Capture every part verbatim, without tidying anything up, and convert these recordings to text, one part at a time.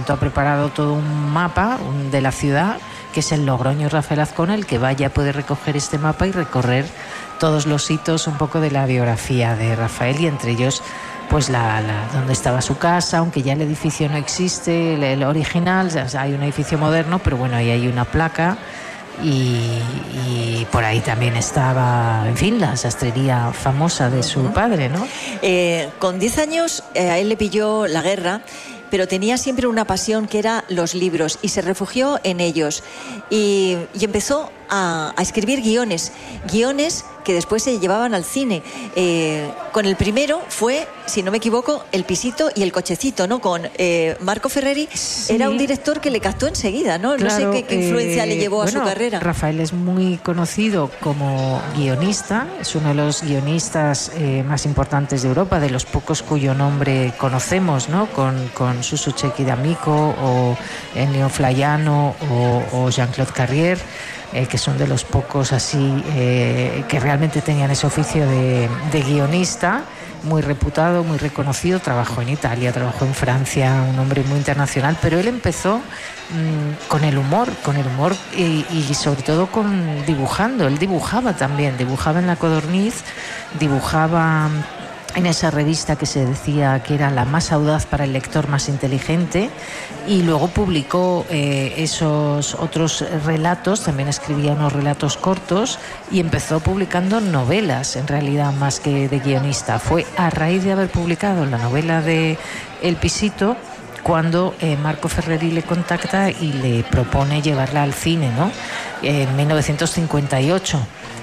momento ha preparado todo un mapa un, de la ciudad, que es el Logroño Rafael Azcona. El que vaya puede recoger este mapa y recorrer todos los hitos un poco de la biografía de Rafael, y entre ellos pues la, la donde estaba su casa, aunque ya el edificio no existe, el, el original, o sea, hay un edificio moderno, pero bueno, ahí hay una placa. Y, y por ahí también estaba, en fin, la sastrería famosa de su padre, ¿no? Eh, con diez años eh, a él le pilló la guerra, pero tenía siempre una pasión que era los libros y se refugió en ellos y, y empezó a, a escribir guiones, guiones que después se llevaban al cine. Eh, con el primero fue, si no me equivoco, El pisito y El cochecito, ¿no? Con eh, Marco Ferreri. Sí. Era un director que le captó enseguida, ¿no? Claro, no sé qué, qué influencia eh, le llevó bueno, a su carrera. Rafael es muy conocido como guionista, es uno de los guionistas eh, más importantes de Europa, de los pocos cuyo nombre conocemos, ¿no? Con, con Suso Cecchi D'Amico o Ennio Flaiano o, o Jean-Claude Carrière. Eh, que son de los pocos así eh, que realmente tenían ese oficio de, de guionista, muy reputado, muy reconocido. Trabajó en Italia, trabajó en Francia, un hombre muy internacional, pero él empezó mmm, con el humor, con el humor y, y sobre todo con dibujando. Él dibujaba también, dibujaba en La Codorniz, dibujaba en esa revista que se decía que era la más audaz para el lector más inteligente, y luego publicó eh, esos otros relatos, también escribía unos relatos cortos y empezó publicando novelas, en realidad más que de guionista. Fue a raíz de haber publicado la novela de El pisito cuando eh, Marco Ferreri le contacta y le propone llevarla al cine, ¿no? En mil novecientos cincuenta y ocho.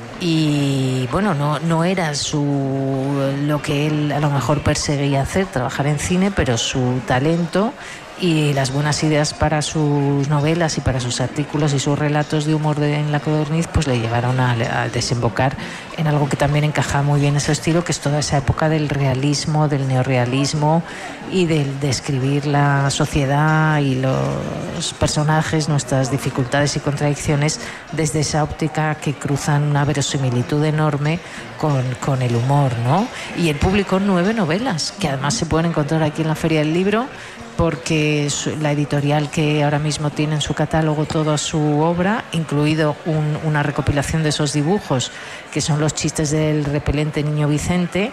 Y bueno, no, no era su lo que él a lo mejor perseguía hacer, trabajar en cine, pero su talento y las buenas ideas para sus novelas y para sus artículos y sus relatos de humor de, en La Codorniz, pues le llevaron a, a desembocar en algo que también encajaba muy bien ese estilo, que es toda esa época del realismo, del neorrealismo y del describir la sociedad y los personajes, nuestras dificultades y contradicciones desde esa óptica que cruzan una verosimilitud enorme con, con el humor, ¿no? Y él publicó nueve novelas que además se pueden encontrar aquí en la Feria del Libro, porque la editorial que ahora mismo tiene en su catálogo toda su obra, incluido un, una recopilación de esos dibujos, que son los chistes del repelente Niño Vicente,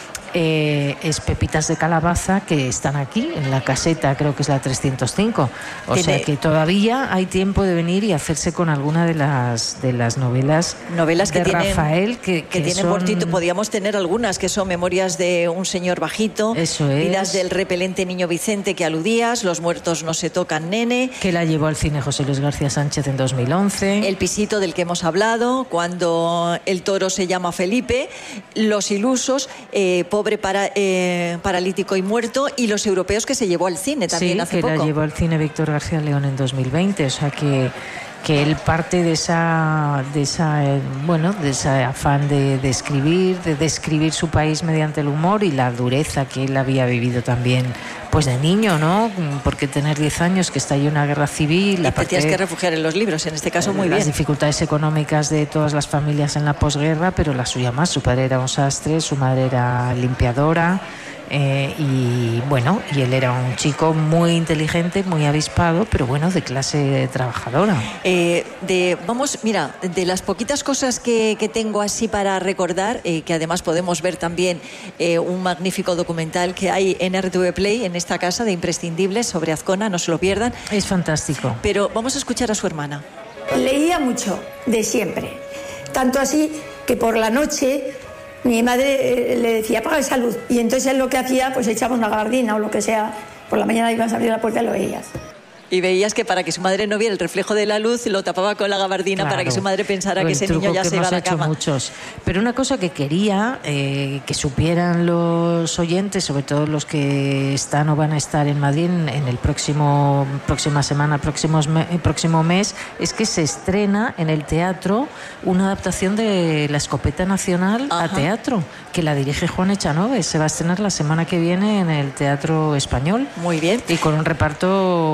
eh, es Pepitas de Calabaza, que están aquí en la caseta, creo que es la trescientos cinco. O ¿Tiene... sea que todavía hay tiempo de venir y hacerse con alguna de las de las novelas, novelas que de tienen, Rafael, que, que, que tienen son... por título. Podríamos tener algunas que son Memorias de un señor bajito, Eso es. Vidas del repelente Niño Vicente, que aludías, Los muertos no se tocan, nene, que la llevó al cine José Luis García Sánchez en dos mil once. El pisito del que hemos hablado, Cuando el toro se llama Felipe, Los ilusos, eh, Pobre para, eh, paralítico y muerto, y Los europeos, que se llevó al cine también sí, hace que poco. La llevó al cine Víctor García León en dos mil veinte, o sea que que él parte de esa de esa eh, bueno de ese afán de, de escribir, de describir su país mediante el humor y la dureza que él había vivido también pues de niño, ¿no? Porque tener diez años, que está ahí una guerra civil, y te tienes que refugiar en los libros, en este caso muy las bien. Las dificultades económicas de todas las familias en la posguerra, pero la suya más. Su padre era un sastre, su madre era limpiadora. Eh, y bueno, y él era un chico muy inteligente, muy avispado, pero bueno, de clase trabajadora. Eh, de, vamos, mira, de las poquitas cosas que, que tengo así para recordar, eh, que además podemos ver también eh, un magnífico documental que hay en R T V Play, en esta casa de imprescindibles, sobre Azcona, no se lo pierdan. Es fantástico. Pero vamos a escuchar a su hermana. Leía mucho, de siempre, tanto así que por la noche mi madre le decía, apaga esa luz, y entonces él lo que hacía, pues echaba una gabardina o lo que sea, por la mañana ibas a abrir la puerta y lo veías. Y veías que para que su madre no viera el reflejo de la luz, lo tapaba con la gabardina, claro, para que su madre pensara que ese niño ya se iba a la cama. Muchos. Pero una cosa que quería eh, que supieran los oyentes, sobre todo los que están o van a estar en Madrid en el próximo próxima semana, próximos me, próximo mes, es que se estrena en el teatro una adaptación de La Escopeta Nacional. Ajá. A teatro, que la dirige Juan Echanove. Se va a estrenar la semana que viene en el Teatro Español. Muy bien. Y con un reparto maravilloso.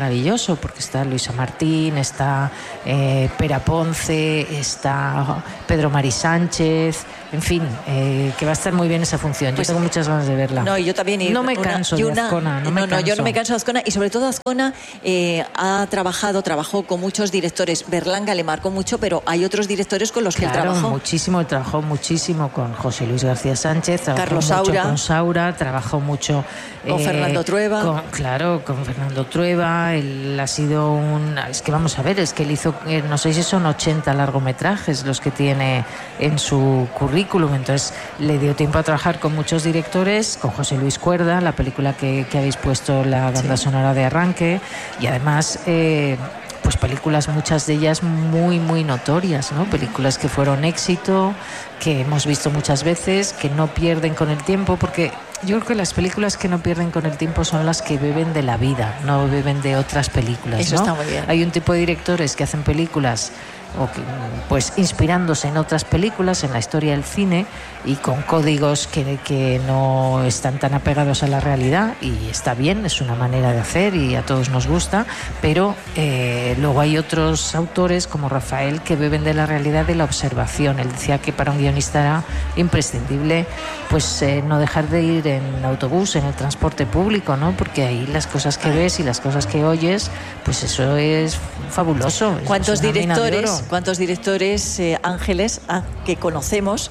maravilloso, porque está Luisa Martín, está eh, Pera Ponce, está Pedro Mari Sánchez, en fin, eh, que va a estar muy bien esa función. Pues, yo tengo muchas ganas de verla. No, yo también. Y no me una, canso una, de Azcona. No, no, me no canso. yo no me canso de Azcona. Y sobre todo Azcona eh, ha trabajado, trabajó con muchos directores. Berlanga le marcó mucho, pero hay otros directores con los claro, que él trabajó. muchísimo. Él trabajó muchísimo con José Luis García Sánchez, trabajó Carlos mucho Saura. con Saura, trabajó mucho... Con eh, Fernando Trueba. Con, claro, con Fernando Trueba. Él ha sido un... Es que vamos a ver, es que él hizo, eh, no sé si son ochenta largometrajes los que tiene en su currículum. Entonces le dio tiempo a trabajar con muchos directores, con José Luis Cuerda, la película que, que habéis puesto, la banda sí. sonora de arranque, y además... Eh, pues películas, muchas de ellas muy, muy notorias, ¿no? Películas que fueron éxito, que hemos visto muchas veces, que no pierden con el tiempo, porque yo creo que las películas que no pierden con el tiempo son las que beben de la vida, no beben de otras películas, Eso ¿no? está muy bien. Hay un tipo de directores que hacen películas o que, pues inspirándose en otras películas, en la historia del cine, y con códigos que, que no están tan apegados a la realidad, y está bien, es una manera de hacer y a todos nos gusta, pero eh, luego hay otros autores como Rafael que beben de la realidad, de la observación. Él decía que para un guionista era imprescindible pues eh, no dejar de ir en autobús, en el transporte público, ¿no? Porque ahí las cosas que ves y las cosas que oyes, pues eso es fabuloso. ¿Cuántos es una mina de directores, oro? cuántos directores eh, ángeles ah, que conocemos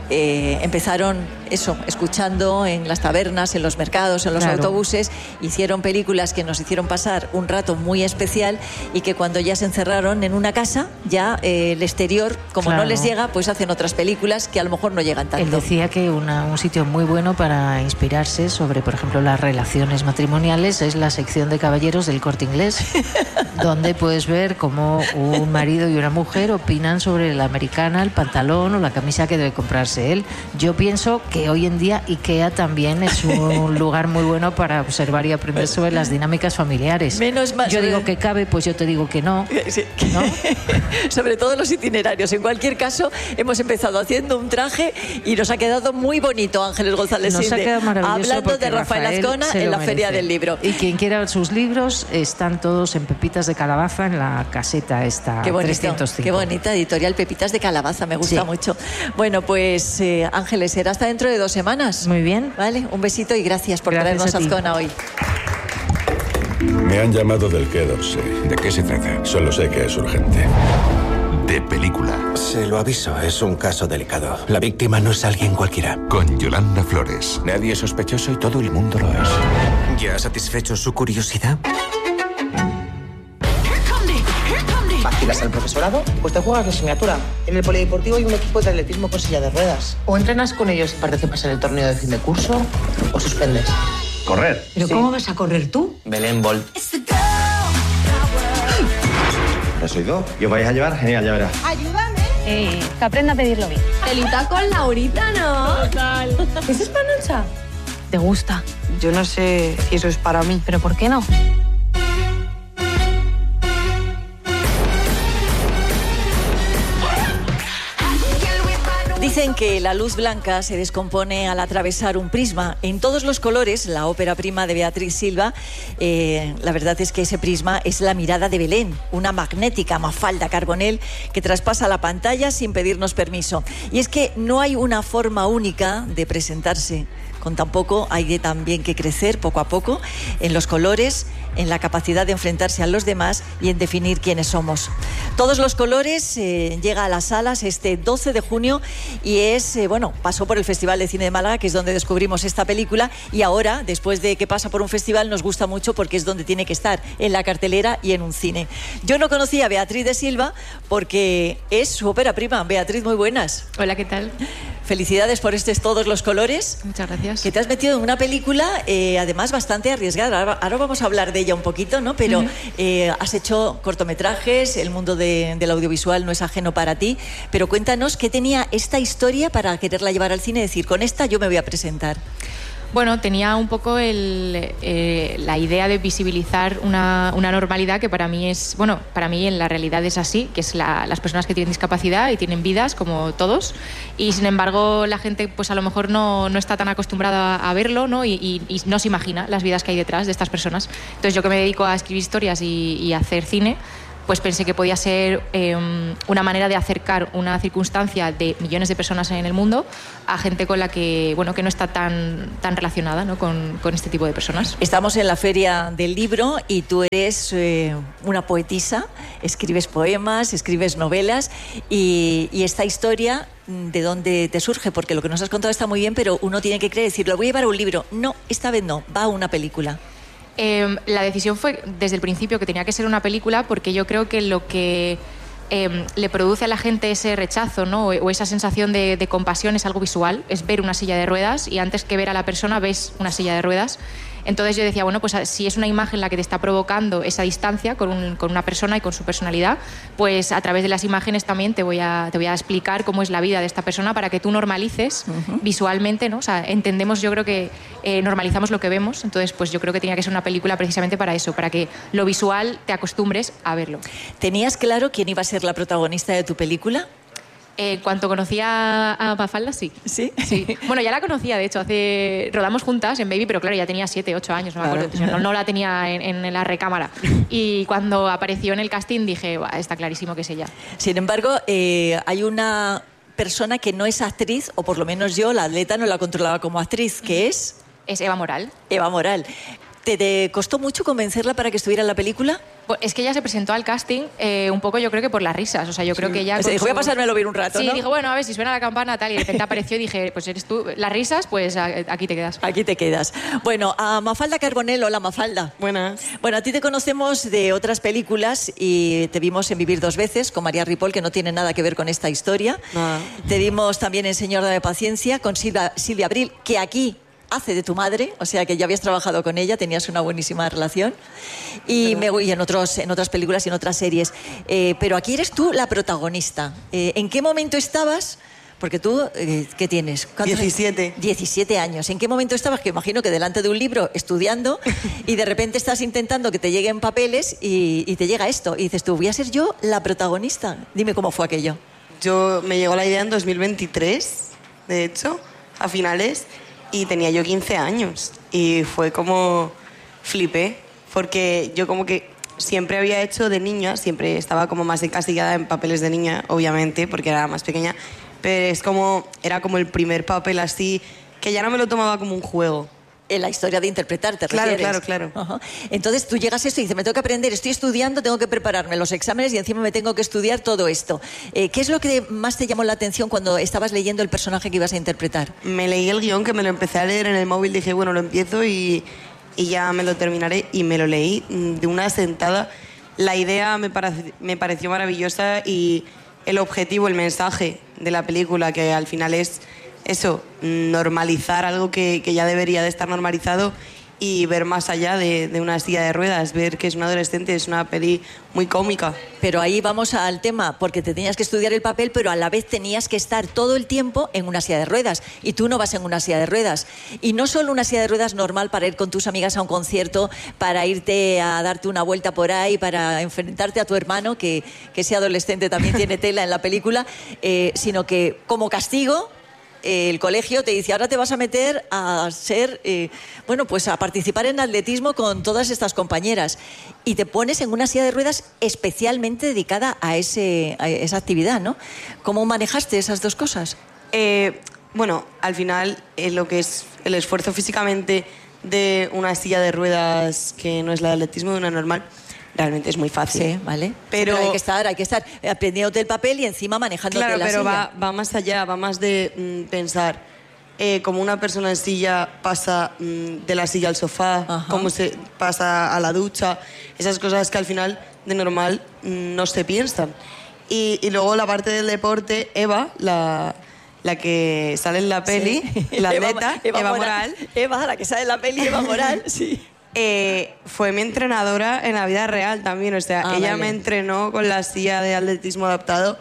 eh, empezaron eso, escuchando en las tabernas, en los mercados, en los claro. autobuses, hicieron películas que nos hicieron pasar un rato muy especial, y que cuando ya se encerraron en una casa, ya eh, el exterior, como claro. no les llega, pues hacen otras películas que a lo mejor no llegan tanto. Él decía que una, un sitio muy bueno para inspirarse sobre, por ejemplo, las relaciones matrimoniales es la sección de caballeros del Corte Inglés, donde puedes ver cómo un marido y una mujer opinan sobre la americana, el pantalón o la camisa que debe comprarse él. Yo pienso que hoy en día IKEA también es un lugar muy bueno para observar y aprender sobre las dinámicas familiares. Menos mal, yo digo que cabe, pues yo te digo que no. Sí. ¿No? Sobre todo los itinerarios. En cualquier caso, hemos empezado haciendo un traje y nos ha quedado muy bonito, Ángeles González Nos Sinde, ha quedado maravilloso, hablando de Rafael, Rafael Azcona en la merece. Feria del Libro. Y quien quiera sus libros están todos en Pepitas de Calabaza, en la caseta esta Qué bonito, trescientos cinco. Qué bonita editorial, Pepitas de Calabaza, me gusta sí. mucho. Bueno, pues eh, Ángeles, será hasta dentro de dos semanas. Muy bien. Vale, un besito y gracias por Gracias traernos a Azcona hoy. Me han llamado del Quai d'Orsay. ¿De qué se trata? Solo sé que es urgente. De película. Se lo aviso, es un caso delicado. La víctima no es alguien cualquiera. Con Yolanda Flores. Nadie es sospechoso y todo el mundo lo es. ¿Ya ha satisfecho su curiosidad? ¿Vacilas al profesorado? Pues te juegas la asignatura. En el polideportivo hay un equipo de atletismo con silla de ruedas. O entrenas con ellos y participas en el torneo de fin de curso, o suspendes. ¿Correr? ¿Pero sí. cómo vas a correr tú? Belén Bolt. ¿Lo has oído? ¿Y os vais a llevar? Genial, ya verás. ¡Ayúdame! Eh, que aprenda a pedirlo bien. Telita con Laurita, ¿no? Total. ¿Es española? ¿Te gusta? Yo no sé si eso es para mí. ¿Pero por qué no? Dicen que la luz blanca se descompone al atravesar un prisma. En todos los colores, la ópera prima de Beatriz Silva, eh, la verdad es que ese prisma es la mirada de Belén, una magnética Mafalda Carbonell que traspasa la pantalla sin pedirnos permiso. Y es que no hay una forma única de presentarse. Con tan poco hay de también que crecer poco a poco en los colores, en la capacidad de enfrentarse a los demás y en definir quiénes somos. Todos los colores eh, llega a las salas este doce de junio y es, eh, bueno, pasó por el Festival de Cine de Málaga, que es donde descubrimos esta película, y ahora, después de que pasa por un festival, nos gusta mucho porque es donde tiene que estar, en la cartelera y en un cine. Yo no conocía a Beatriz de Silva porque es su ópera prima. Beatriz, muy buenas. Hola, ¿qué tal? Felicidades por estos Todos los colores. Muchas gracias. Que te has metido en una película, eh, además, bastante arriesgada. Ahora, ahora vamos a hablar de ella un poquito, ¿no? Pero uh-huh. eh, has hecho cortometrajes, el mundo de, del audiovisual no es ajeno para ti. Pero cuéntanos, ¿qué tenía esta historia para quererla llevar al cine y decir, con esta yo me voy a presentar? Bueno, tenía un poco el, eh, la idea de visibilizar una, una normalidad que para mí es, bueno, para mí en la realidad es así, que es la, las personas que tienen discapacidad y tienen vidas como todos, y sin embargo la gente pues a lo mejor no, no está tan acostumbrada a verlo, ¿no? Y, y, y no se imagina las vidas que hay detrás de estas personas. Entonces yo que me dedico a escribir historias y, y a hacer cine, pues pensé que podía ser eh, una manera de acercar una circunstancia de millones de personas en el mundo a gente con la que, bueno, que no está tan, tan relacionada, ¿no? con, con este tipo de personas. Estamos en la Feria del Libro y tú eres eh, una poetisa, escribes poemas, escribes novelas y, y esta historia, ¿de dónde te surge? Porque lo que nos has contado está muy bien, pero uno tiene que creer, decir, lo voy a llevar a un libro. No, esta vez no, va a una película. Eh, la decisión fue desde el principio que tenía que ser una película, porque yo creo que lo que eh, le produce a la gente ese rechazo, ¿no? o, o esa sensación de, de compasión es algo visual, es ver una silla de ruedas, y antes que ver a la persona ves una silla de ruedas. Entonces yo decía, bueno, pues si es una imagen la que te está provocando esa distancia con, un, con una persona y con su personalidad, pues a través de las imágenes también te voy a, te voy a explicar cómo es la vida de esta persona para que tú normalices uh-huh. visualmente, ¿no? O sea, entendemos, yo creo que eh, normalizamos lo que vemos, entonces pues yo creo que tenía que ser una película precisamente para eso, para que lo visual te acostumbres a verlo. ¿Tenías claro quién iba a ser la protagonista de tu película? En cuanto conocía a Mafalda, sí. ¿Sí? Sí. Bueno, ya la conocía, de hecho, hace rodamos juntas en Baby, pero claro, ya tenía siete, ocho años, no me acuerdo. Claro. No, no la tenía en, en la recámara. Y cuando apareció en el casting dije, está clarísimo que es ella. Sin embargo, eh, hay una persona que no es actriz, o por lo menos yo, la atleta, no la controlaba como actriz, que es... Es Eva Moral. Eva Moral. ¿Te, te costó mucho convencerla para que estuviera en la película? Pues es que ella se presentó al casting eh, un poco, yo creo que por las risas. O sea, yo creo sí. que ella... Se dijo, su... voy a pasármelo bien un rato, sí, ¿no? Sí, dijo, bueno, a ver si suena la campana, tal. Y de repente apareció y dije, pues eres tú. Las risas, pues aquí te quedas. Aquí te quedas. Bueno, a Mafalda Carbonell. Hola, Mafalda. Buenas. Bueno, a ti te conocemos de otras películas y te vimos en Vivir dos veces con María Ripoll, que no tiene nada que ver con esta historia. Nada. Te vimos también en Señor de Paciencia con Silvia, Silvia Abril, que aquí... hace de tu madre, o sea que ya habías trabajado con ella, tenías una buenísima relación. Y, me, y en, otros, en otras películas y en otras series. Eh, pero aquí eres tú la protagonista. Eh, ¿En qué momento estabas? Porque tú, eh, ¿qué tienes? diecisiete. diecisiete años. ¿En qué momento estabas? Que imagino que delante de un libro, estudiando, y de repente estás intentando que te lleguen papeles y, y te llega esto. Y dices tú, voy a ser yo la protagonista. Dime cómo fue aquello. Yo me llegó la idea en dos mil veintitrés, de hecho, a finales... y tenía yo quince años y fue como flipé porque yo como que siempre había hecho de niña, siempre estaba como más encasillada en papeles de niña, obviamente, porque era más pequeña, pero es como, era como el primer papel así que ya no me lo tomaba como un juego. En la historia de interpretar, ¿te claro, refieres? Claro, claro, claro. Uh-huh. Entonces tú llegas a esto y dices, me tengo que aprender, estoy estudiando, tengo que prepararme los exámenes y encima me tengo que estudiar todo esto. Eh, ¿Qué es lo que más te llamó la atención cuando estabas leyendo el personaje que ibas a interpretar? Me leí el guión, que me lo empecé a leer en el móvil, dije, bueno, lo empiezo y, y ya me lo terminaré. Y me lo leí de una sentada. La idea me, pare, me pareció maravillosa y el objetivo, el mensaje de la película, que al final es... eso, normalizar algo que, que ya debería de estar normalizado y ver más allá de, de una silla de ruedas, ver que es una adolescente, es una peli muy cómica. Pero ahí vamos al tema, porque te tenías que estudiar el papel, pero a la vez tenías que estar todo el tiempo en una silla de ruedas, y tú no vas en una silla de ruedas. Y no solo una silla de ruedas normal para ir con tus amigas a un concierto, para irte a darte una vuelta por ahí, para enfrentarte a tu hermano, que, que ese adolescente también tiene tela en la película, eh, sino que como castigo... el colegio te dice, ahora te vas a meter a ser, eh, bueno, pues a participar en atletismo con todas estas compañeras y te pones en una silla de ruedas especialmente dedicada a, ese, a esa actividad, ¿no? ¿Cómo manejaste esas dos cosas? Eh, bueno, al final eh, lo que es el esfuerzo físicamente de una silla de ruedas que no es la de atletismo, de una normal, realmente es muy fácil. Sí, vale. Pero, sí, pero hay que estar, hay que estar aprendiéndote el papel y encima manejándote claro, la pero silla. Va, va más allá, va más de mm, pensar eh, cómo una persona en silla pasa mm, de la silla al sofá, Ajá. cómo se pasa a la ducha, esas cosas que al final de normal mm, no se piensan. Y, y luego la parte del deporte, Eva, la... la que sale en la peli, sí. la atleta, Eva, Eva, Eva Moral. Moral. Eva, la que sale en la peli, Eva Moral, sí. Eh, fue mi entrenadora en la vida real también, o sea, ah, ella vale. me entrenó con la silla de atletismo adaptado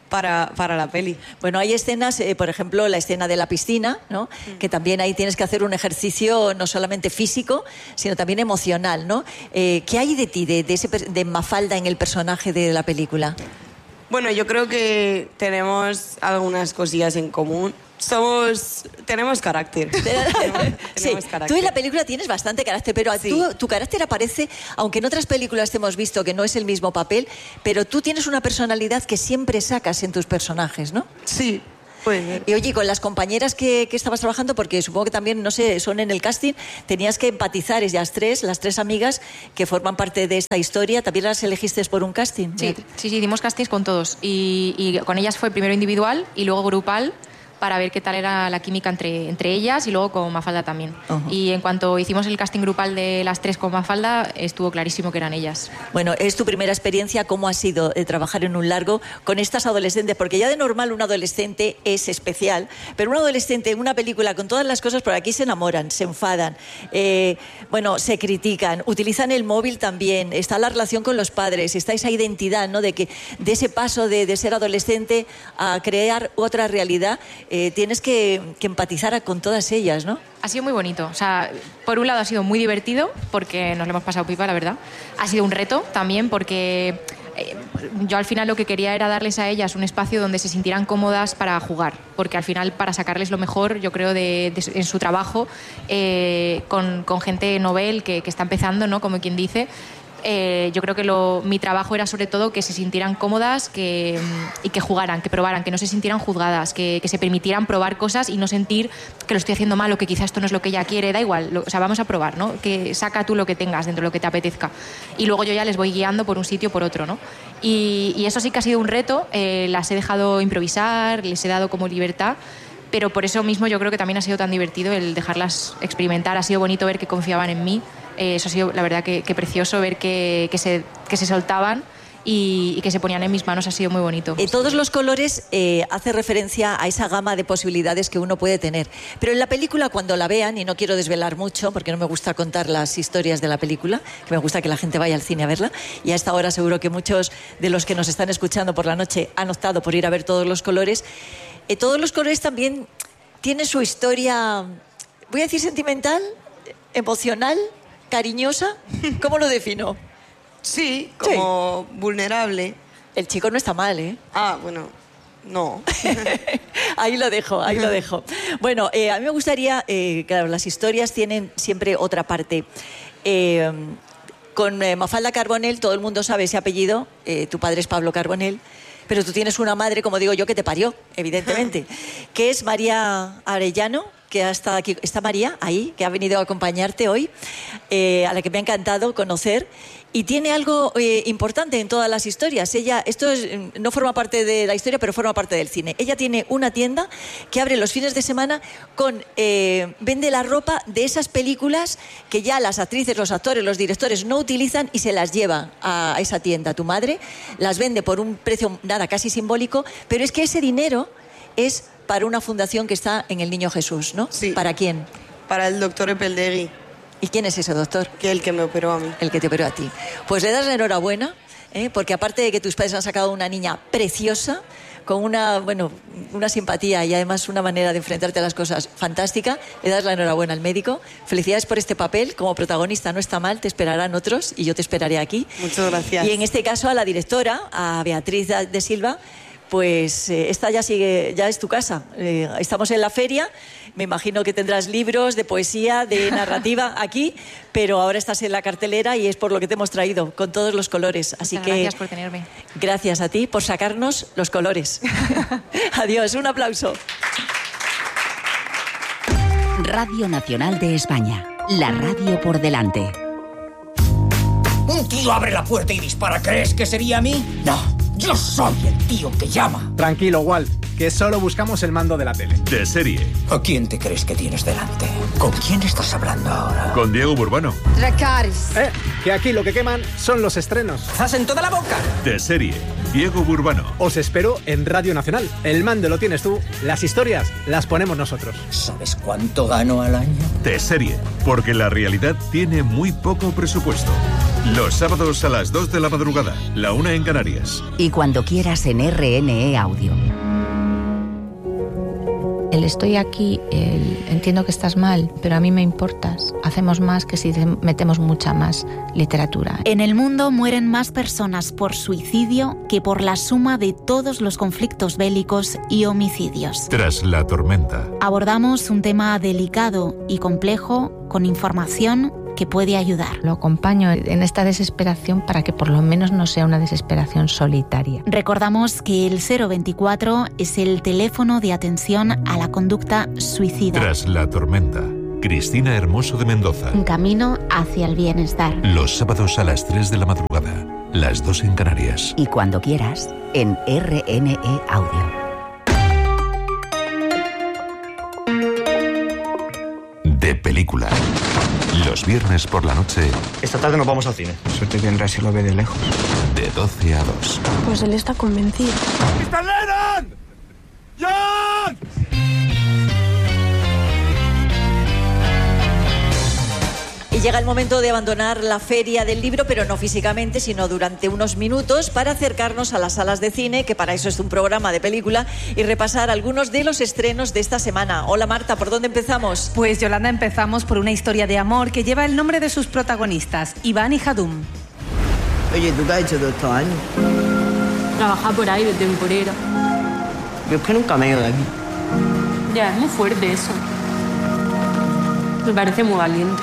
para, para la peli. Bueno, hay escenas, eh, por ejemplo, la escena de la piscina, ¿no? Mm. Que también ahí tienes que hacer un ejercicio no solamente físico, sino también emocional, ¿no? Eh, ¿Qué hay de ti, de, de, ese, de Mafalda en el personaje de la película? Bueno, yo creo que tenemos algunas cosillas en común. Somos... Tenemos carácter. tenemos, sí, tenemos carácter. Tú en la película tienes bastante carácter, pero sí. tú, tu carácter aparece, aunque en otras películas te hemos visto que no es el mismo papel, pero tú tienes una personalidad que siempre sacas en tus personajes, ¿no? Sí. Pues, y oye, con las compañeras que, que estabas trabajando, porque supongo que también, no sé, son en el casting, tenías que empatizar, ellas tres, las tres amigas que forman parte de esta historia, ¿también las elegiste por un casting? Sí, sí, sí, dimos castings con todos y, y con ellas fue primero individual y luego grupal, para ver qué tal era la química entre, entre ellas y luego con Mafalda también. Uh-huh. Y en cuanto hicimos el casting grupal de las tres con Mafalda, estuvo clarísimo que eran ellas. Bueno, es tu primera experiencia, ¿cómo ha sido eh, trabajar en un largo con estas adolescentes? Porque ya de normal un adolescente es especial, pero un adolescente en una película con todas las cosas, por aquí se enamoran, se enfadan, eh, bueno, se critican, utilizan el móvil también, está la relación con los padres, está esa identidad, ¿no? De que de ese paso de, de ser adolescente a crear otra realidad, Eh, tienes que, que empatizar con todas ellas, ¿no? Ha sido muy bonito. O sea, por un lado ha sido muy divertido porque nos lo hemos pasado pipa, la verdad. Ha sido un reto también porque eh, yo al final lo que quería era darles a ellas un espacio donde se sintieran cómodas para jugar, porque al final para sacarles lo mejor, yo creo, de, de, en su trabajo eh, con, con gente novel que, que está empezando, ¿no? Como quien dice. Eh, yo creo que lo, mi trabajo era sobre todo que se sintieran cómodas que, y que jugaran, que probaran, que no se sintieran juzgadas, que, que se permitieran probar cosas y no sentir que lo estoy haciendo mal o que quizás esto no es lo que ella quiere, da igual, lo, o sea, vamos a probar, ¿no? Que saca tú lo que tengas dentro de lo que te apetezca y luego yo ya les voy guiando por un sitio o por otro, ¿no? Y, y eso sí que ha sido un reto, eh, las he dejado improvisar, les he dado como libertad, pero por eso mismo yo creo que también ha sido tan divertido el dejarlas experimentar, ha sido bonito ver que confiaban en mí. Eh, eso ha sido, la verdad, que, que precioso ver que, que, se, que se soltaban y, y que se ponían en mis manos, ha sido muy bonito. Eh, todos los colores eh, hace referencia a esa gama de posibilidades que uno puede tener. Pero en la película, cuando la vean, y no quiero desvelar mucho, porque no me gusta contar las historias de la película, que me gusta que la gente vaya al cine a verla, y a esta hora seguro que muchos de los que nos están escuchando por la noche han optado por ir a ver todos los colores. Eh, todos los colores también tienen su historia, voy a decir sentimental, emocional, cariñosa. ¿Cómo lo defino? Sí, como sí. vulnerable. El chico no está mal, ¿eh? Ah, bueno, no. Ahí lo dejo, ahí lo dejo. Bueno, eh, a mí me gustaría, eh, claro, las historias tienen siempre otra parte. Eh, con eh, Mafalda Carbonell, todo el mundo sabe ese apellido, eh, tu padre es Pablo Carbonell, pero tú tienes una madre, como digo yo, que te parió, evidentemente, que es María Arellano, que hasta aquí está María, ahí, que ha venido a acompañarte hoy, eh, a la que me ha encantado conocer. Y tiene algo eh, importante en todas las historias. Ella, esto es, no forma parte de la historia, pero forma parte del cine. Ella tiene una tienda que abre los fines de semana con eh, vende la ropa de esas películas que ya las actrices, los actores, los directores no utilizan y se las lleva a esa tienda. Tu madre las vende por un precio nada casi simbólico, pero es que ese dinero es para una fundación que está en el Niño Jesús, ¿no? Sí. ¿Para quién? Para el doctor Epeldegui. ¿Y quién es ese doctor? Que el que me operó a mí. El que te operó a ti. Pues le das la enhorabuena, ¿eh? Porque aparte de que tus padres han sacado una niña preciosa, con una, bueno, una simpatía y además una manera de enfrentarte a las cosas fantástica, le das la enhorabuena al médico. Felicidades por este papel, como protagonista no está mal, te esperarán otros y yo te esperaré aquí. Muchas gracias. Y en este caso a la directora, a Beatriz de Silva, pues eh, esta ya sigue, ya es tu casa. Eh, estamos en la feria, me imagino que tendrás libros de poesía, de narrativa aquí, pero ahora estás en la cartelera y es por lo que te hemos traído, con todos los colores. Así Muchas que gracias por tenerme. Gracias a ti por sacarnos los colores. Adiós, un aplauso. Radio Nacional de España, la radio por delante. Un tío abre la puerta y dispara. ¿Crees que sería a mí? No. Yo soy el tío que llama. Tranquilo, Walt, que solo buscamos el mando de la tele. De serie. ¿A quién te crees que tienes delante? ¿Con quién estás hablando ahora? Con Diego Burbano. Dracarys. Eh, que aquí lo que queman son los estrenos. ¡Zas en toda la boca! De serie. Diego Burbano. Os espero en Radio Nacional. El mando lo tienes tú, las historias las ponemos nosotros. ¿Sabes cuánto gano al año? De serie. Porque la realidad tiene muy poco presupuesto. Los sábados a las dos de la madrugada, la una en Canarias. Y cuando quieras en R N E Audio. El estoy aquí, el entiendo que estás mal, pero a mí me importas. Hacemos más que si metemos mucha más literatura. En el mundo mueren más personas por suicidio que por la suma de todos los conflictos bélicos y homicidios. Tras la tormenta. Abordamos un tema delicado y complejo con información que puede ayudar. Lo acompaño en esta desesperación para que por lo menos no sea una desesperación solitaria. Recordamos que el cero veinticuatro es el teléfono de atención a la conducta suicida. Tras la tormenta. Cristina Hermoso de Mendoza. Un camino hacia el bienestar. Los sábados a las tres de la madrugada, las dos en Canarias. Y cuando quieras en R N E Audio. De película. Los viernes por la noche. Esta tarde nos vamos al cine. Suerte tendrá si lo ve de lejos. De doce a dos. Pues él está convencido. ¡mister Lennon! ¡John! Y llega el momento de abandonar la feria del libro, pero no físicamente, sino durante unos minutos, para acercarnos a las salas de cine, que para eso es un programa de película, y repasar algunos de los estrenos de esta semana. Hola Marta, ¿por dónde empezamos? Pues Yolanda, empezamos por una historia de amor que lleva el nombre de sus protagonistas, Iván y Hadum. Oye, ¿tú qué has hecho todos estos años? Trabajar por ahí de temporera. Yo es que nunca me he ido de aquí. Ya, es muy fuerte eso. Me parece muy valiente.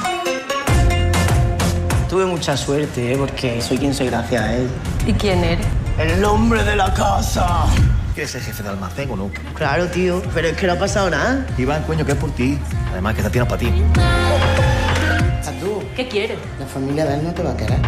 Tuve mucha suerte, ¿eh? Porque soy quien soy gracias a él. ¿Y quién eres? ¡El hombre de la casa! ¿Quieres ser jefe de almacén o no? Claro, tío, pero es que no ha pasado nada. Iván, coño, que es por ti. Además, que te tiras para ti. ¿A tú? ¿Qué quieres? La familia de él no te va a querer.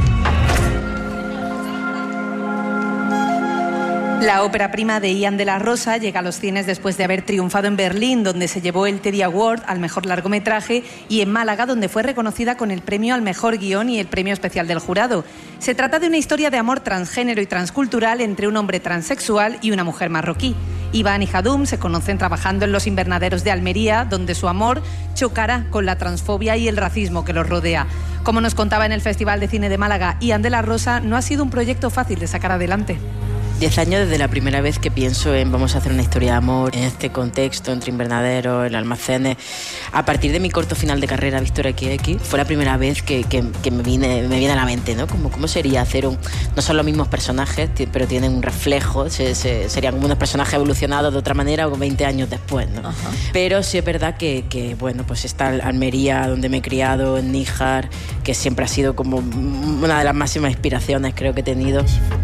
La ópera prima de Ian de la Rosa llega a los cines después de haber triunfado en Berlín, donde se llevó el Teddy Award al mejor largometraje, y en Málaga, donde fue reconocida con el premio al mejor guión y el premio especial del jurado. Se trata de una historia de amor transgénero y transcultural entre un hombre transexual y una mujer marroquí. Iván y Hadum se conocen trabajando en los invernaderos de Almería, donde su amor chocará con la transfobia y el racismo que los rodea. Como nos contaba en el Festival de Cine de Málaga, Ian de la Rosa, no ha sido un proyecto fácil de sacar adelante. Diez años desde la primera vez que pienso en vamos a hacer una historia de amor en este contexto, entre invernaderos, en almacenes. A partir de mi corto final de carrera, Victoria X X, fue la primera vez que, que, que me, viene, me viene a la mente, ¿no? Como, ¿Cómo sería hacer un...? No son los mismos personajes, pero tienen un reflejo, se, se, serían como unos personajes evolucionados de otra manera o veinte años después, ¿no? Ajá. Pero sí es verdad que, que, bueno, pues está Almería, donde me he criado, en Níjar, que siempre ha sido como una de las máximas inspiraciones, creo que he tenido.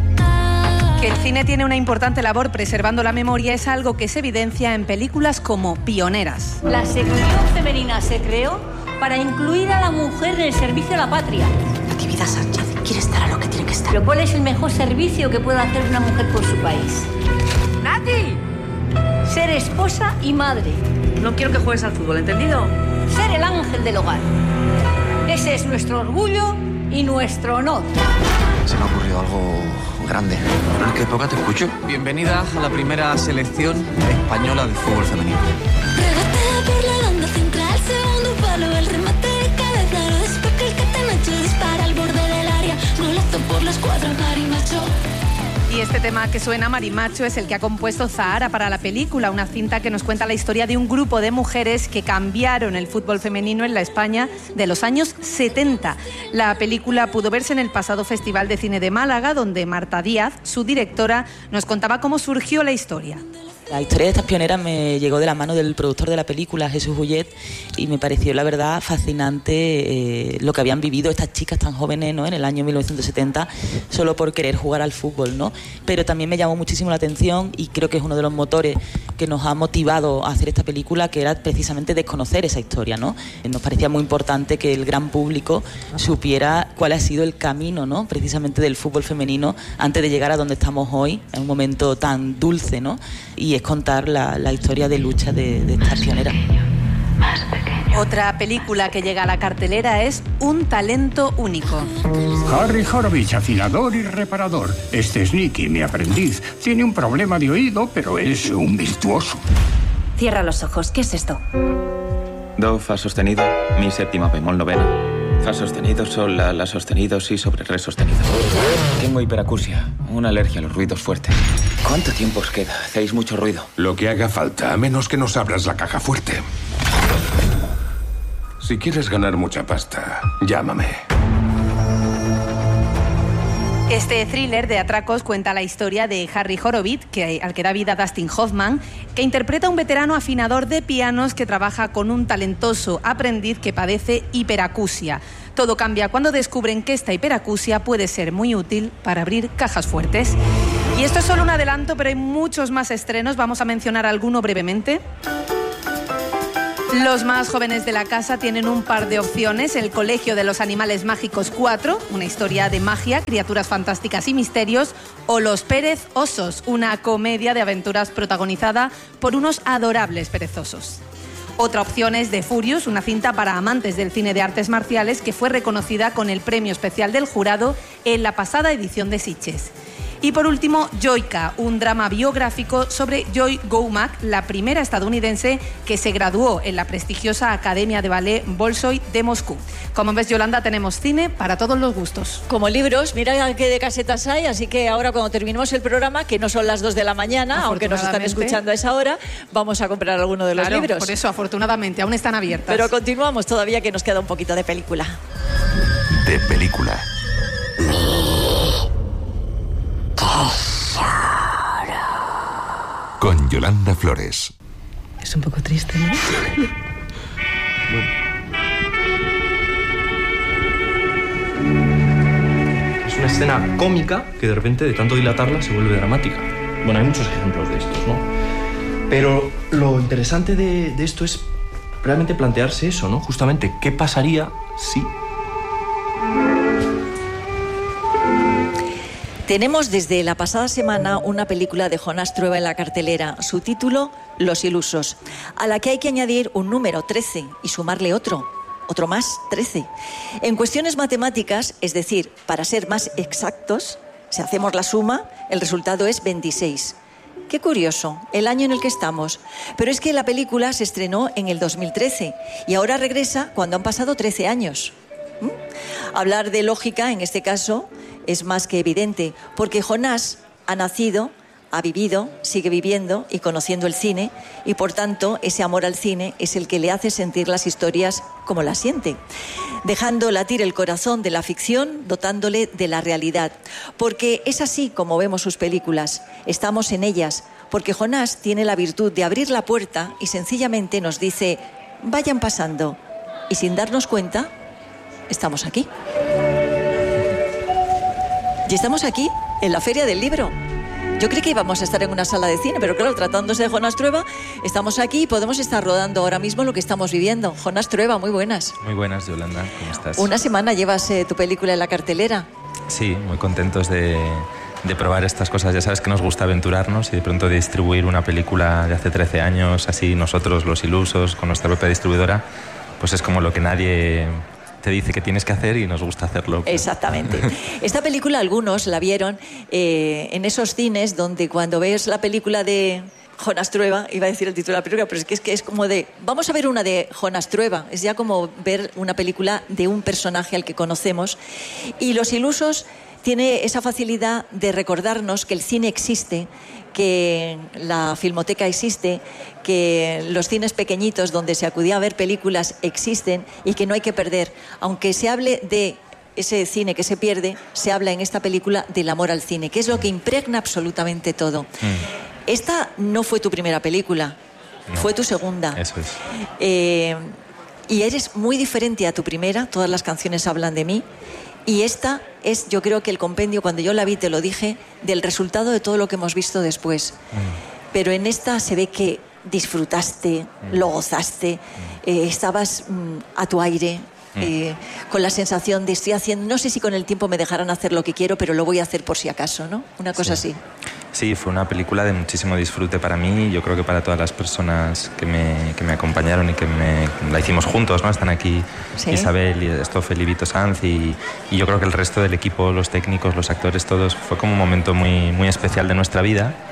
Que el cine tiene una importante labor preservando la memoria es algo que se evidencia en películas como Pioneras. La sección femenina se creó para incluir a la mujer en el servicio a la patria. Natividad Sánchez quiere estar a lo que tiene que estar. Pero ¿cuál es el mejor servicio que puede hacer una mujer por su país? ¡Nati! Ser esposa y madre. No quiero que juegues al fútbol, ¿entendido? Ser el ángel del hogar. Ese es nuestro orgullo y nuestro honor. Se me ha ocurrido algo grande. ¿En qué época te escucho? Bienvenida a la primera selección española de fútbol femenino. Regatea por la banda central, segundo palo, el remate de cabeza, lo despeja el catenacho, dispara al borde del área, golazo por la escuadra, Marimacho. Y este tema que suena, Marimacho, es el que ha compuesto Zahara para la película, una cinta que nos cuenta la historia de un grupo de mujeres que cambiaron el fútbol femenino en la España de los años setenta. La película pudo verse en el pasado Festival de Cine de Málaga, donde Marta Díaz, su directora, nos contaba cómo surgió la historia. La historia de estas pioneras me llegó de la mano del productor de la película, Jesús Ullet, y me pareció, la verdad, fascinante eh, lo que habían vivido estas chicas tan jóvenes, ¿no?, en el año mil novecientos setenta, solo por querer jugar al fútbol, ¿no? Pero también me llamó muchísimo la atención, y creo que es uno de los motores que nos ha motivado a hacer esta película, que era precisamente desconocer esa historia, ¿no? Nos parecía muy importante que el gran público supiera cuál ha sido el camino, ¿no?, precisamente del fútbol femenino antes de llegar a donde estamos hoy, en un momento tan dulce, ¿no? Y es contar la, la historia de lucha de, de estas pioneras. Otra película que llega a la cartelera es Un talento único. Harry Horowitz, afinador y reparador. Este es Nicky, mi aprendiz. Tiene un problema de oído, pero es un virtuoso. Cierra los ojos, ¿qué es esto? Do, fa sostenido, mi séptima bemol novena. Fa sostenido, sol, la, la sostenido, si sobre re sostenido. Tengo hiperacusia, una alergia a los ruidos fuertes. ¿Cuánto tiempo os queda? Hacéis mucho ruido. Lo que haga falta, a menos que nos abras la caja fuerte. Si quieres ganar mucha pasta, llámame. Este thriller de atracos cuenta la historia de Harry Horowitz, que, al que da vida Dustin Hoffman, que interpreta a un veterano afinador de pianos que trabaja con un talentoso aprendiz que padece hiperacusia. Todo cambia cuando descubren que esta hiperacusia puede ser muy útil para abrir cajas fuertes. Y esto es solo un adelanto, pero hay muchos más estrenos. Vamos a mencionar alguno brevemente. Los más jóvenes de la casa tienen un par de opciones. El Colegio de los Animales Mágicos cuatro, una historia de magia, criaturas fantásticas y misterios. O Los Pérez Osos, una comedia de aventuras protagonizada por unos adorables perezosos. Otra opción es The Furious, una cinta para amantes del cine de artes marciales que fue reconocida con el premio especial del jurado en la pasada edición de Sitges. Y por último, Joyka, un drama biográfico sobre Joy Goumak, la primera estadounidense que se graduó en la prestigiosa Academia de Ballet Bolshoi de Moscú. Como ves, Yolanda, tenemos cine para todos los gustos. Como libros, mira qué de casetas hay, así que ahora cuando terminemos el programa, que no son las dos de la mañana, aunque nos están escuchando a esa hora, vamos a comprar alguno de los claro, libros. Por eso, afortunadamente, aún están abiertas. Pero continuamos todavía, que nos queda un poquito de película. De película. Con Yolanda Flores. Es un poco triste, ¿no? Bueno. Es una escena cómica que de repente, de tanto dilatarla, se vuelve dramática. Bueno, hay muchos ejemplos de estos, ¿no? Pero lo interesante de, de esto es realmente plantearse eso, ¿no? Justamente, ¿qué pasaría si...? Tenemos desde la pasada semana una película de Jonás Trueba en la cartelera, su título Los Ilusos, a la que hay que añadir un número trece y sumarle otro, otro más, trece. En cuestiones matemáticas, es decir, para ser más exactos, si hacemos la suma, el resultado es veintiséis. Qué curioso, el año en el que estamos. Pero es que la película se estrenó en el dos mil trece y ahora regresa cuando han pasado trece años. ¿Mm? Hablar de lógica, en este caso, es más que evidente, porque Jonás ha nacido, ha vivido, sigue viviendo y conociendo el cine, y por tanto ese amor al cine es el que le hace sentir las historias como las siente, dejando latir el corazón de la ficción, dotándole de la realidad, porque es así como vemos sus películas, estamos en ellas, porque Jonás tiene la virtud de abrir la puerta y sencillamente nos dice, vayan pasando, y sin darnos cuenta, estamos aquí. Y estamos aquí, en la Feria del Libro. Yo creí que íbamos a estar en una sala de cine, pero claro, tratándose de Jonás Trueba, estamos aquí y podemos estar rodando ahora mismo lo que estamos viviendo. Jonás Trueba, muy buenas. Muy buenas, Yolanda, ¿cómo estás? Una semana llevas eh, tu película en la cartelera. Sí, muy contentos de, de probar estas cosas. Ya sabes que nos gusta aventurarnos y de pronto distribuir una película de hace trece años, así nosotros, los ilusos, con nuestra propia distribuidora, pues es como lo que nadie... te dice que tienes que hacer y nos gusta hacerlo. Exactamente. Esta película algunos la vieron eh, en esos cines donde cuando ves la película de Jonás Trueba, iba a decir el título de la película, pero es que es, que es como de, vamos a ver una de Jonás Trueba, es ya como ver una película de un personaje al que conocemos. Y Los Ilusos tiene esa facilidad de recordarnos que el cine existe, que la filmoteca existe, que los cines pequeñitos donde se acudía a ver películas existen y que no hay que perder. Aunque se hable de ese cine que se pierde, se habla en esta película del amor al cine, que es lo que impregna absolutamente todo. Mm. Esta no fue tu primera película, no, fue tu segunda. Eso es. Eh, y eres muy diferente a tu primera, todas las canciones hablan de mí. Y esta es, yo creo que el compendio, cuando yo la vi, te lo dije, del resultado de todo lo que hemos visto después. Mm. Pero en esta se ve que disfrutaste, mm. lo gozaste, mm. eh, estabas mm, a tu aire, mm. eh, con la sensación de estoy haciendo, no sé si con el tiempo me dejarán hacer lo que quiero, pero lo voy a hacer por si acaso, ¿no? Una cosa sí. así. Sí, fue una película de muchísimo disfrute para mí, yo creo que para todas las personas que me, que me acompañaron y que me, la hicimos juntos, ¿no? Están aquí ¿sí? Isabel, Stoffel y Vito Sanz y, y yo creo que el resto del equipo, los técnicos, los actores, todos, fue como un momento muy, muy especial de nuestra vida,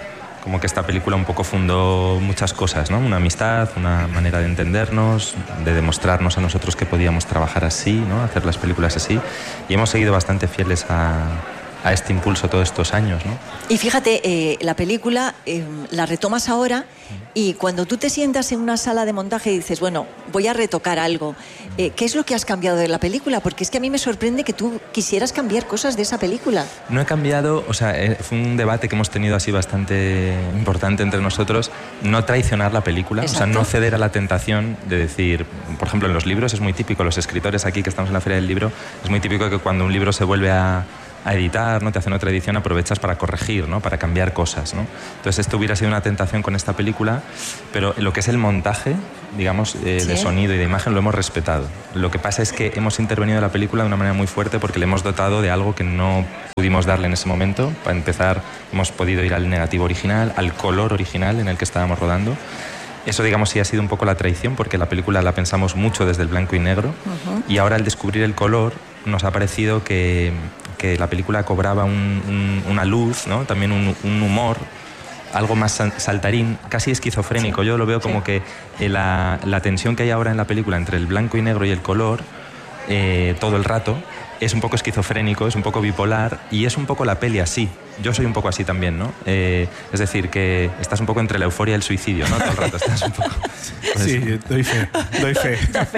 como que esta película un poco fundó muchas cosas, ¿no? Una amistad, una manera de entendernos, de demostrarnos a nosotros que podíamos trabajar así, ¿no? Hacer las películas así. Y hemos seguido bastante fieles a, a este impulso todos estos años, ¿no? Y fíjate, eh, la película eh, la retomas ahora y cuando tú te sientas en una sala de montaje y dices, bueno, voy a retocar algo, eh, ¿qué es lo que has cambiado de la película? Porque es que a mí me sorprende que tú quisieras cambiar cosas de esa película. No he cambiado, o sea, eh, fue un debate que hemos tenido así bastante importante entre nosotros, no traicionar la película, Exacto. o sea, no ceder a la tentación de decir, por ejemplo, en los libros es muy típico, los escritores aquí que estamos en la Feria del Libro, es muy típico que cuando un libro se vuelve a a editar, ¿no? Te hacen otra edición, aprovechas para corregir, ¿no? Para cambiar cosas, ¿no? Entonces esto hubiera sido una tentación con esta película, pero lo que es el montaje, digamos, eh, ¿Sí? de sonido y de imagen lo hemos respetado. Lo que pasa es que hemos intervenido en la película de una manera muy fuerte porque le hemos dotado de algo que no pudimos darle en ese momento. Para empezar, hemos podido ir al negativo original, al color original en el que estábamos rodando. Eso, digamos, sí ha sido un poco la traición porque la película la pensamos mucho desde el blanco y negro uh-huh. y ahora al descubrir el color nos ha parecido que, que la película cobraba un, un, una luz, ¿no? También un, un humor, algo más saltarín, casi esquizofrénico. Sí. Yo lo veo como sí. que la, la tensión que hay ahora en la película entre el blanco y negro y el color, eh, todo el rato, es un poco esquizofrénico, es un poco bipolar y es un poco la peli así. Yo soy un poco así también, ¿no? Eh, es decir, que estás un poco entre la euforia y el suicidio, ¿no? Todo el rato estás un poco... Pues... Sí, doy fe, doy fe.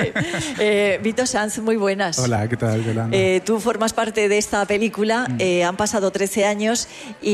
eh, Vito Sanz, muy buenas. Hola, ¿qué tal, Yolanda? Eh, tú formas parte de esta película, mm. eh, han pasado trece años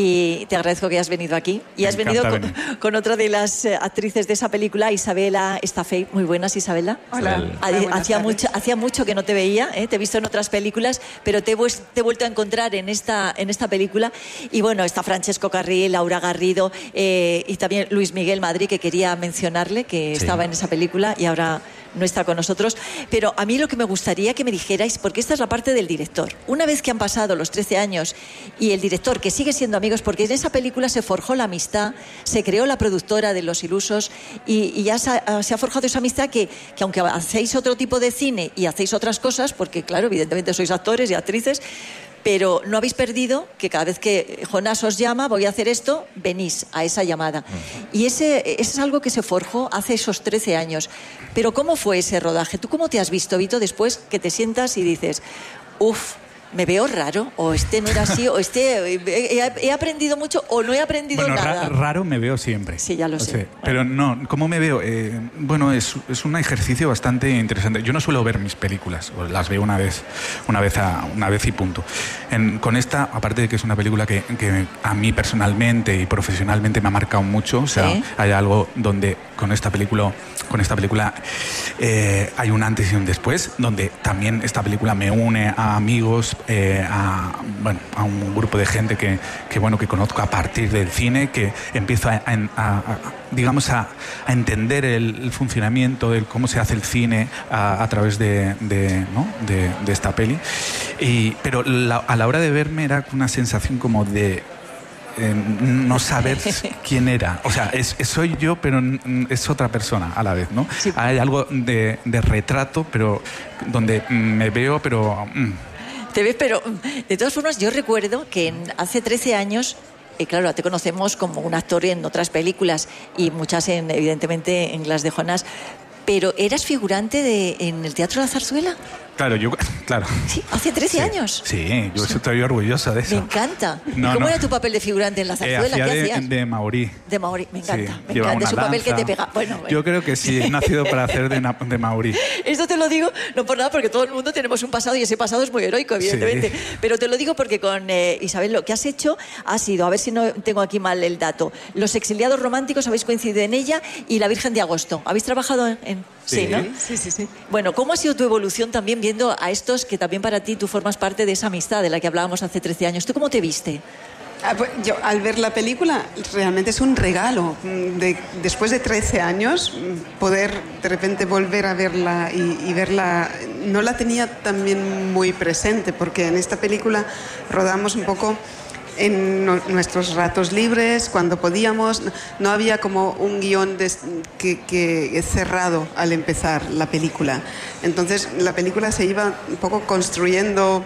y te agradezco que hayas venido aquí. Y Me has venido con, con otra de las actrices de esa película, Isabela Estafey. Muy buenas, Isabela. Hola. Hacía mucho, hacía mucho que no te veía, ¿eh? Te he visto en otras películas, pero te he, te he vuelto a encontrar en esta, en esta película. Y bueno, está Francesco Carril, Laura Garrido eh, y también Luis Miguel Madrid, que quería mencionarle, que sí. estaba en esa película y ahora no está con nosotros. Pero a mí lo que me gustaría que me dijerais, porque esta es la parte del director. Una vez que han pasado los trece años y el director, que sigue siendo amigos, porque en esa película se forjó la amistad, se creó la productora de Los Ilusos y, y ya se ha, se ha forjado esa amistad que, que aunque hacéis otro tipo de cine y hacéis otras cosas, porque claro, evidentemente sois actores y actrices, pero no habéis perdido que cada vez que Jonás os llama, voy a hacer esto, venís a esa llamada. Uh-huh. Y ese, ese es algo que se forjó hace esos trece años. Pero ¿cómo fue ese rodaje? ¿Tú cómo te has visto, Vito, después que te sientas y dices, uff, me veo raro, o este no era así, o este he, he aprendido mucho, o no he aprendido bueno, nada? Ra- raro me veo siempre. Sí, ya lo o sé. Sea, pero no, ¿cómo me veo? Eh, bueno, es, es un ejercicio bastante interesante. Yo no suelo ver mis películas, las veo una vez, una vez, a, una vez y punto. En, con esta, aparte de que es una película que, que a mí personalmente y profesionalmente me ha marcado mucho, o sea, ¿sí? Hay algo donde con esta película, con esta película eh, hay un antes y un después, donde también esta película me une a amigos, eh, a, bueno, a un grupo de gente que, que, bueno, que conozco a partir del cine, que empiezo a, a, a, a digamos, a, a entender el, el funcionamiento, de cómo se hace el cine a, a través de, de, ¿no? de, de esta peli. Y, pero la, a la hora de verme era una sensación como de Eh, no saber quién era. O sea, es, es, soy yo, pero es otra persona a la vez, ¿no? Sí. Hay algo de, de retrato, pero donde me veo, pero... Mm. Te ves, pero de todas formas yo recuerdo que en, hace trece años, eh, claro, te conocemos como un actor en otras películas y muchas, en, evidentemente, en las de Jonás, pero ¿eras figurante de, en el Teatro La Zarzuela? Claro, yo, claro. Sí, hace trece sí, años. Sí, yo estoy orgulloso de eso. Me encanta. No, ¿Cómo no. era tu papel de figurante en La Zarzuela? Eh, ¿Qué de, hacías? De Maurí. De Maurí, me encanta. Sí, me encanta. Es un papel que te pega. Bueno, bueno. Yo creo que sí, he nacido para hacer de, de Maurí. Esto te lo digo, no por nada, porque todo el mundo tenemos un pasado y ese pasado es muy heroico, evidentemente. Sí. Pero te lo digo porque con eh, Isabel lo que has hecho ha sido, a ver si no tengo aquí mal el dato, Los exiliados románticos, habéis coincidido en ella, y La Virgen de Agosto. ¿Habéis trabajado en...? en... Sí. Sí, ¿no? Sí, sí, sí. Bueno, ¿cómo ha sido tu evolución también viendo a estos que también para ti tú formas parte de esa amistad de la que hablábamos hace trece años? ¿Tú cómo te viste? Ah, pues yo, al ver la película, realmente es un regalo. De, después de trece años, poder de repente volver a verla y, y verla... No la tenía también muy presente, porque en esta película rodamos un poco en no, nuestros ratos libres, cuando podíamos. No había como un guión des, que, que cerrado al empezar la película. Entonces la película se iba un poco construyendo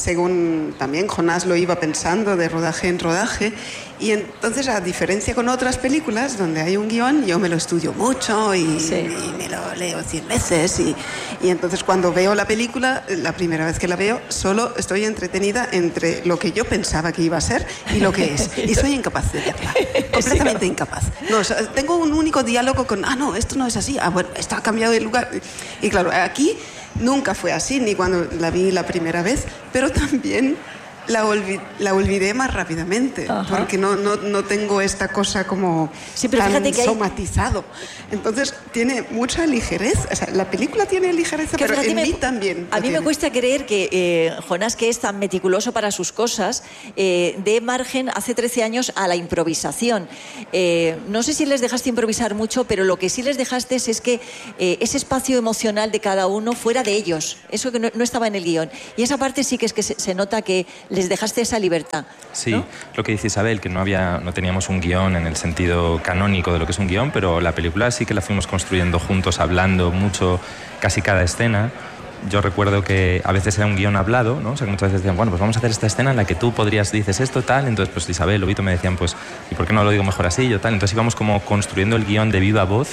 según también Jonás lo iba pensando, de rodaje en rodaje. Y entonces, a diferencia con otras películas donde hay un guión, yo me lo estudio mucho y, sí. y me lo leo cien veces. Y, y entonces, cuando veo la película, la primera vez que la veo, solo estoy entretenida entre lo que yo pensaba que iba a ser y lo que es. Y soy incapaz de verla. Completamente incapaz. No, o sea, tengo un único diálogo con, ah, no, esto no es así. Ah, bueno, esto ha cambiado de lugar. Y claro, aquí nunca fue así, ni cuando la vi la primera vez, pero también la, olvid la olvidé más rápidamente. Ajá. Porque no, no, no tengo esta cosa como sí, pero tan fíjate que hay... somatizado. Entonces tiene mucha ligereza. O sea, la película tiene ligereza, que pero en me... mí también. A mí tiene. me cuesta creer que eh, Jonás, que es tan meticuloso para sus cosas, eh, dé margen hace trece años a la improvisación. Eh, no sé si les dejaste improvisar mucho, pero lo que sí les dejaste es que eh, ese espacio emocional de cada uno fuera de ellos. Eso que no, no estaba en el guión. Y esa parte sí que es que se, se nota que les dejaste esa libertad. Sí, ¿no? Lo que dice Isabel, que no había, no teníamos un guión en el sentido canónico de lo que es un guión, pero la película sí que la fuimos construyendo juntos, hablando mucho, casi cada escena. Yo recuerdo que a veces era un guión hablado, ¿no? O sea, que muchas veces decían, bueno, pues vamos a hacer esta escena en la que tú podrías, dices esto, tal, entonces pues Isabel o Vito me decían, pues, ¿y por qué no lo digo mejor así? Yo tal, entonces íbamos como construyendo el guión de viva voz.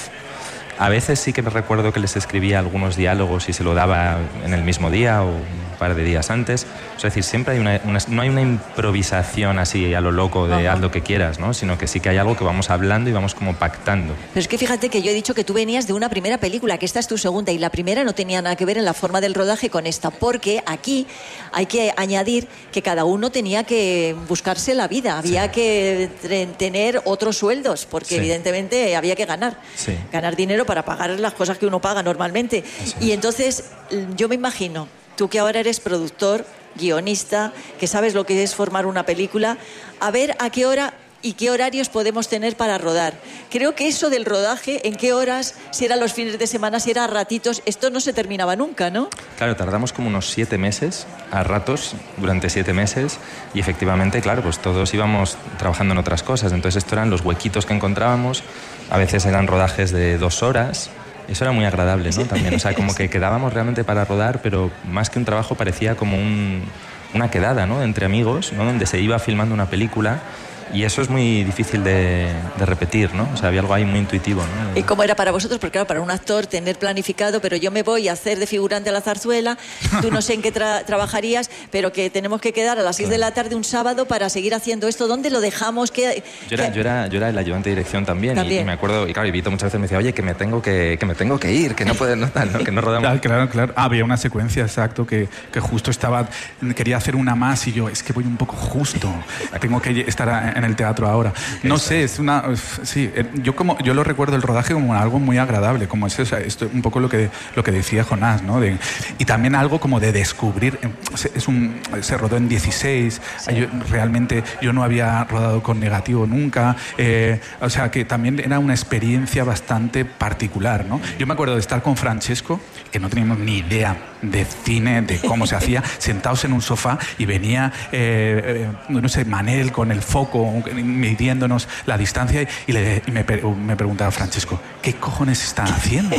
A veces sí que me recuerdo que les escribía algunos diálogos y se lo daba en el mismo día o un par de días antes. Es decir, siempre hay una, una, no hay una improvisación así a lo loco de Ajá. haz lo que quieras, ¿no? Sino que sí que hay algo que vamos hablando y vamos como pactando. Pero es que fíjate que yo he dicho que tú venías de una primera película, que esta es tu segunda, y la primera no tenía nada que ver en la forma del rodaje con esta, porque aquí hay que añadir que cada uno tenía que buscarse la vida, había sí. que tener otros sueldos, porque sí. evidentemente había que ganar, sí. ganar dinero para pagar las cosas que uno paga normalmente. Así y es. Entonces yo me imagino, tú que ahora eres productor, guionista, que sabes lo que es formar una película, a ver a qué hora y qué horarios podemos tener para rodar. Creo que eso del rodaje, en qué horas, si eran los fines de semana, si era a ratitos, esto no se terminaba nunca, ¿no? Claro, tardamos como unos siete meses, a ratos, durante siete meses, y efectivamente, claro, pues todos íbamos trabajando en otras cosas, entonces esto eran los huequitos que encontrábamos, a veces eran rodajes de dos horas. Eso era muy agradable, ¿no? También, o sea, como que quedábamos realmente para rodar, pero más que un trabajo parecía como un, una quedada, ¿no? Entre amigos, ¿no? Donde se iba filmando una película. Y eso es muy difícil de, de repetir, ¿no? O sea, había algo ahí muy intuitivo, ¿no? ¿Y cómo era para vosotros? Porque claro, para un actor tener planificado, pero yo me voy a hacer de figurante a la zarzuela, tú no sé en qué tra trabajarías, pero que tenemos que quedar a las seis claro. de la tarde un sábado para seguir haciendo esto. ¿Dónde lo dejamos? ¿Qué, yo, era, qué... yo, era, yo era el ayudante de dirección también, ¿También? Y, y me acuerdo, y claro, y Vito muchas veces me decía, oye, que me tengo que, que, me tengo que ir, que no puedes, no, tal, ¿no? Que no rodamos. Claro, claro, claro. Ah, había una secuencia, exacto, que, que justo estaba, quería hacer una más y yo, es que voy un poco justo, tengo que estar en el teatro ahora. No Eso sé, es una... Sí, yo, como, yo lo recuerdo el rodaje como algo muy agradable, como es eso, esto, un poco lo que, lo que decía Jonás, ¿no? De, y también algo como de descubrir... Es un, se rodó en dieciséis, sí. yo, realmente yo no había rodado con negativo nunca, eh, o sea que también era una experiencia bastante particular, ¿no? Yo me acuerdo de estar con Francesco, que no teníamos ni idea de cine, de cómo se hacía, sentados en un sofá y venía, eh, eh, no sé, Manel con el foco, midiéndonos la distancia y, le, y me, me preguntaba Francesco, ¿qué cojones están haciendo?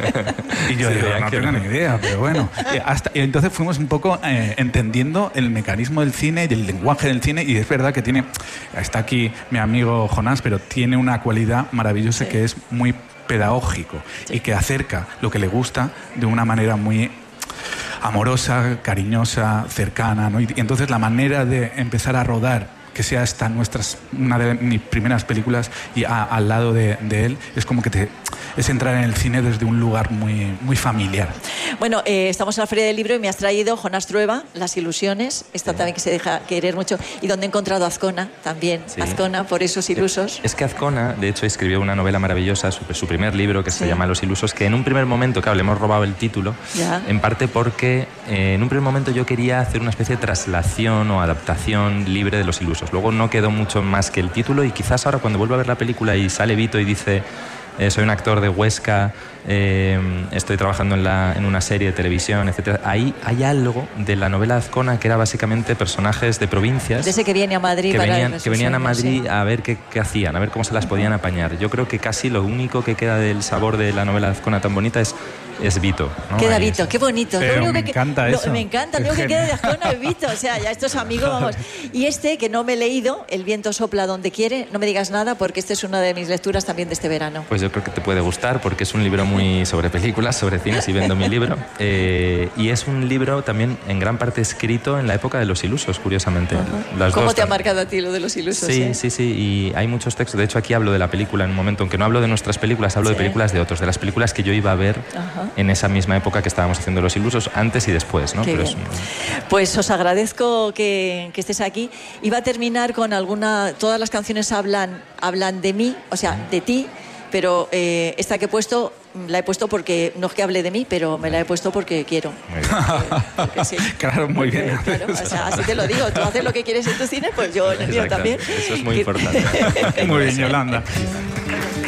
Y yo sí, digo, no tengo ni idea, pero bueno. Y, hasta, y entonces fuimos un poco eh, entendiendo el mecanismo del cine y el lenguaje del cine, y es verdad que tiene, está aquí mi amigo Jonás, pero tiene una cualidad maravillosa sí. que es muy pedagógico sí. y que acerca lo que le gusta de una manera muy amorosa, cariñosa, cercana, ¿no? Y entonces la manera de empezar a rodar, que sea esta nuestras, una de mis primeras películas, y a, al lado de, de él, es como que te, es entrar en el cine desde un lugar muy, muy familiar. Bueno, eh, estamos en la Feria del Libro y me has traído Jonás Trueba, Las ilusiones, esta sí. también que se deja querer mucho, y donde he encontrado a Azcona también, sí. Azcona, por esos ilusos. Es que Azcona, de hecho, escribió una novela maravillosa, su, su primer libro, que sí. se llama Los ilusos, que en un primer momento, claro, le hemos robado el título, ya. en parte porque eh, en un primer momento yo quería hacer una especie de traslación o adaptación libre de Los ilusos. Luego no quedó mucho más que el título, y quizás ahora cuando vuelvo a ver la película y sale Vito y dice Eh, soy un actor de Huesca, eh, estoy trabajando en, la, en una serie de televisión, etcétera. Ahí hay algo de la novela de Azcona que era básicamente personajes de provincias. De ese que viene a Madrid que para venían, el que venían a Madrid sí. a ver qué, qué hacían, a ver cómo se las podían apañar. Yo creo que casi lo único que queda del sabor de la novela de Azcona tan bonita es, es Vito, ¿no? Queda Ahí Vito, es. qué bonito. Pero Lo único me que, encanta lo- eso. Me encanta, Es lo único que queda de genial. Azcona es Vito. O sea, ya estos amigos, vamos. Y este, que no me he leído, El viento sopla donde quiere, no me digas nada porque este es una de mis lecturas también de este verano. Pues yo creo que te puede gustar porque es un libro muy sobre películas, sobre cine, si vendo mi libro. Eh, y es un libro también en gran parte escrito en la época de los ilusos, curiosamente. Las ¿Cómo dos te ha también. marcado a ti lo de los ilusos? Sí, eh? sí, sí, y hay muchos textos. De hecho, aquí hablo de la película en un momento, aunque no hablo de nuestras películas, hablo Sí. de películas de otros, de las películas que yo iba a ver Ajá. en esa misma época que estábamos haciendo Los Ilusos, antes y después, ¿no? Qué Pero bien. es- Pues os agradezco que, que estés aquí. Iba a terminar con alguna... Todas las canciones hablan, hablan de mí, o sea, de ti, pero eh, esta que he puesto, la he puesto porque, no es que hable de mí, pero me la he puesto porque quiero. Porque sí. Claro, muy bien. Claro, o sea, así te lo digo, tú haces lo que quieres en tu cine, pues yo en el mío también. Exactamente. Eso es muy Que- importante. Muy bien, Yolanda.